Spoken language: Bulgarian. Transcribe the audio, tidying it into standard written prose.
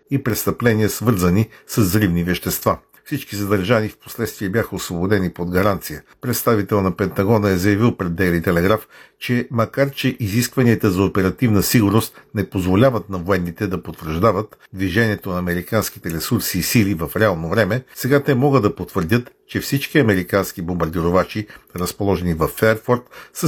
и престъпления, свързани с взривни вещества. Всички задържани в последствие бяха освободени под гаранция. Представител на Пентагона е заявил пред Daily Telegraph, че макар че изискванията за оперативна сигурност не позволяват на военните да потвърждават движението на американските ресурси и сили в реално време, сега те могат да потвърдят, че всички американски бомбардировачи, разположени в Ферфорд, са